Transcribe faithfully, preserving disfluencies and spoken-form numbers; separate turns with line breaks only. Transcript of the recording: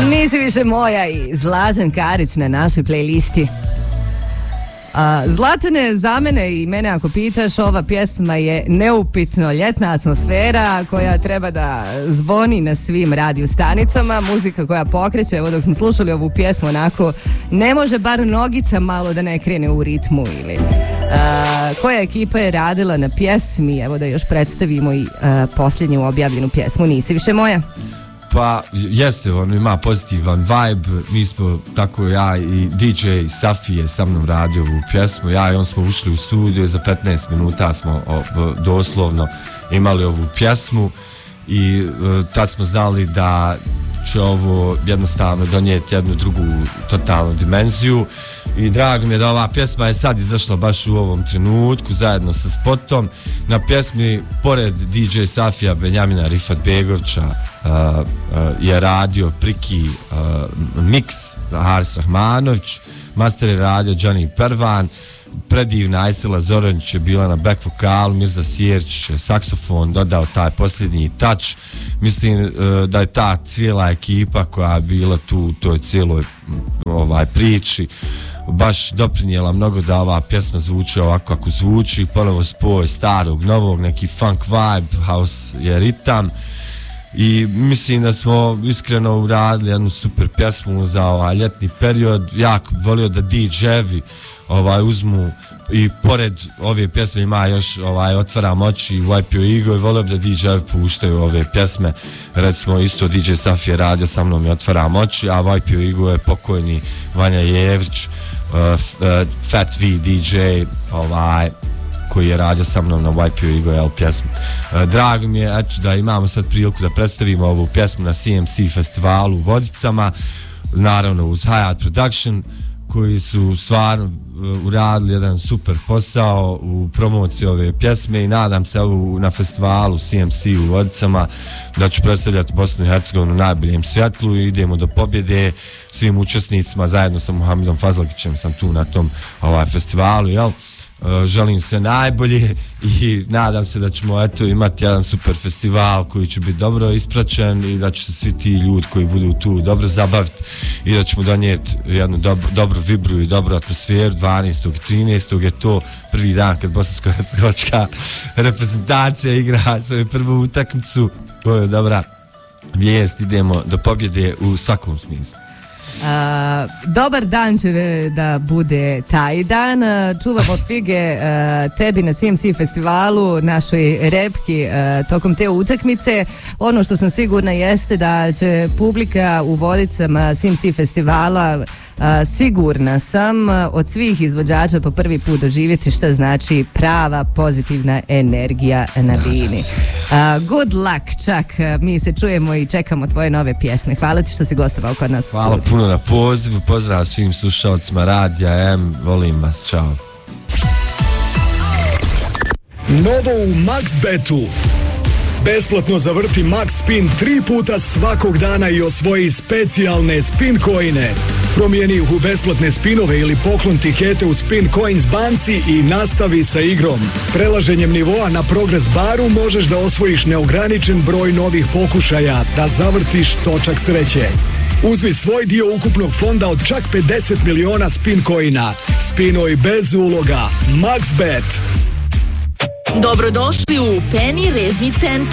Nisi više moja i Zlatan Karić na našoj playlisti. A, Zlatane, za mene i mene ako pitaš, ova pjesma je neupitno ljetna atmosfera koja treba da zvoni na svim radio stanicama, muzika koja pokreće. Evo dok smo slušali ovu pjesmu onako, ne može bar nogica malo da ne krene u ritmu ili a, koja ekipa je radila na pjesmi. Evo da još predstavimo i a, posljednju objavljenu pjesmu Nisi više moja.
Pa jeste, on ima pozitivan vibe, mi smo, tako ja i D J Safije sa mnom radio ovu pjesmu, ja i on smo ušli u studio, za petnaest minuta smo o, doslovno imali ovu pjesmu i e, tad smo znali da će ovo jednostavno donijeti jednu drugu totalnu dimenziju i drago mi je da ova pjesma je sad izašla baš u ovom trenutku zajedno sa spotom. Na pjesmi pored D J Safija Benjamina Rifat Begovića uh, uh, je radio Priki uh, mix za Haris Rahmanović, master je radio Gianni Pervan, predivna Aysela Zoranić je bila na back vokalu, Mirza Sjerić saksofon dodao taj posljednji touch. Mislim uh, da je ta cijela ekipa koja je bila tu u toj cijeloj ovaj priči baš doprinijela mnogo da ova pjesma zvuči ovako kako zvuči, ponovo spoj starog, novog, neki funk vibe, house je ritam i mislim da smo iskreno uradili jednu super pjesmu za ovaj ljetni period. Jako volio da D J-evi ovaj uzmu i pored ove pjesme ima još ovaj Otvaram oči, Wipe Your Ego i volio bi da D J-evi puštaju ove pjesme. Recimo isto D J Safije radio sa mnom i Otvaram oči, a Wipe Your Ego je pokojni Vanja Jevrić, uh, uh, Fat V D J ovaj koji je radio sa mnom na Wipe Your Ego jel, pjesmu. Uh, drago mi je eto, da imamo sad priliku da predstavimo ovu pjesmu na C M C festivalu u Vodicama, naravno uz Hayat Production koji su stvarno uh, uradili jedan super posao u promociji ove pjesme i nadam se ovu na festivalu C M C u Vodicama da ću predstavljati Bosnu i Hercegovinu u najboljem svjetlu i idemo do pobjede. Svim učesnicima zajedno sa Muhamedom Fazlagićem sam tu na tom ovaj, festivalu, jel? Uh, želim sve najbolje i nadam se da ćemo eto imati jedan super festival koji će biti dobro ispraćen i da će se svi ti ljudi koji budu tu dobro zabaviti i da ćemo donijeti jednu dob dobru vibru i dobru atmosferu. Dvanaestog i trinaestog je to prvi dan kad bosansko-hercegovačka reprezentacija igra svoju prvu utakmicu. To je dobra vijest, idemo do pobjede u svakom smislu.
Uh, dobar dan će da bude taj dan. Čuvamo fige uh, tebi na C M C festivalu, našoj repki uh, tokom te utakmice. Ono što sam sigurna jeste da će publika u Vodicama C M C festivala Uh, sigurna sam uh, od svih izvođača po prvi put doživjeti šta znači prava pozitivna energija na bini. Uh, good luck, čak uh, mi se čujemo i čekamo tvoje nove pjesme. Hvala ti što si gostovao kod nas.
Hvala puno na pozivu, pozdrav svim slušalcima Radija M, volim vas, čao.
Novo u MaxBetu. Besplatno zavrti Max Spin tri puta svakog dana i osvoji specijalne spin coine. Promijeni ih u besplatne spinove ili poklon tikete u Spin Coins banci i nastavi sa igrom. Prelaženjem nivoa na Progress baru možeš da osvojiš neograničen broj novih pokušaja da zavrtiš točak sreće. Uzmi svoj dio ukupnog fonda od čak pedeset miliona spin coina. Spinoj bez uloga. MaxBet.
Dobrodošli u Penny Rezni centar.